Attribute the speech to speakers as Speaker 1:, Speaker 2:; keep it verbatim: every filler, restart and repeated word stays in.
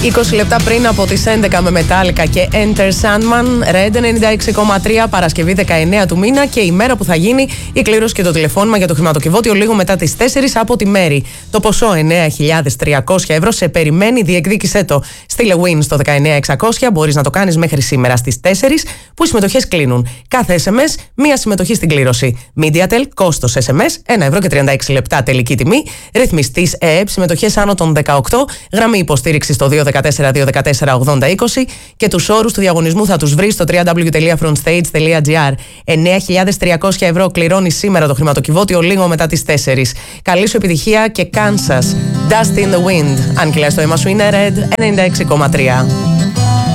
Speaker 1: είκοσι λεπτά πριν από τις έντεκα με Metallica και Enter Sandman, Red ενενήντα έξι κόμμα τρία, Παρασκευή δεκαεννέα του μήνα και η μέρα που θα γίνει η κλήρωση και το τηλεφώνημα για το χρηματοκιβώτιο λίγο μετά τις τέσσερις από τη Μέρη. Το ποσό εννέα χιλιάδες τριακόσια ευρώ σε περιμένει, διεκδίκησέ το. Στείλε win στο δεκαεννέα εξακόσια, μπορείς να το κάνεις μέχρι σήμερα στις τέσσερις που οι συμμετοχές κλείνουν. Κάθε ες εμ ες, μία συμμετοχή στην κλήρωση. MediaTel, κόστος ες εμ ες, ένα ευρώ και τριάντα έξι λεπτά τελική τιμή. Ρυθμιστής ΕΕΠ, συμμετοχές άνω των δεκαοκτώ, γραμμή υποστήριξη στο δύο ένα τέσσερα δύο ένα τέσσερα ογδόντα είκοσι και τους όρους του διαγωνισμού θα τους βρεις στο double-u double-u double-u τελεία frontstage τελεία gr. εννέα χιλιάδες τριακόσια ευρώ κληρώνει σήμερα το χρηματοκιβώτιο λίγο μετά τις τέσσερις. Καλή σου επιτυχία και Kansas, Dust in the Wind. Αν κυλάς το αίμα σου είναι Red ενενήντα έξι κόμμα τρία.